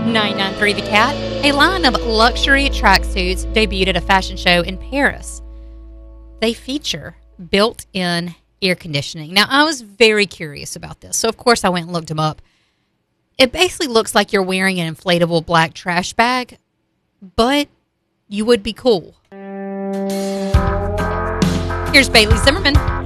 993 The Cat, a line of luxury tracksuits debuted at a fashion show in Paris. They feature built-in air conditioning. Now, I was very curious about this, so of course I went and looked them up. It basically looks like you're wearing an inflatable black trash bag, but you would be cool. Here's Bailey Zimmerman.